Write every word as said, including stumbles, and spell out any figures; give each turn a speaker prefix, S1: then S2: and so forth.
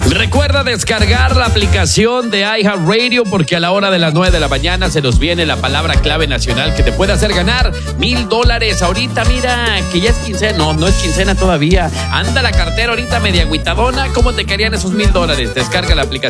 S1: Recuerda descargar la aplicación de iHeartRadio porque a la hora de las nueve de la mañana se nos viene la palabra clave nacional que te puede hacer ganar mil dólares. Ahorita, mira, que ya es quincena. No, no es quincena todavía. Anda la cartera ahorita media agüitadona. ¿Cómo te caerían esos mil dólares? Descarga la aplicación.